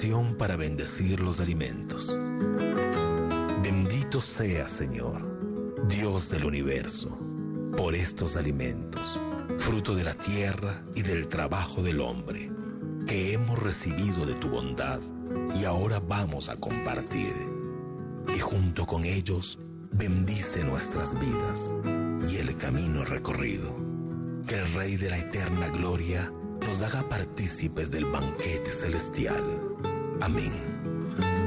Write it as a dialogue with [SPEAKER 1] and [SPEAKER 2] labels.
[SPEAKER 1] oración para bendecir los alimentos. Bendito sea, Señor, Dios del universo, por estos alimentos, fruto de la tierra y del trabajo del hombre, que hemos recibido de tu bondad y ahora vamos a compartir. Y junto con ellos, bendice nuestras vidas y el camino recorrido. Que el Rey de la eterna gloria nos haga partícipes del banquete celestial. Amén.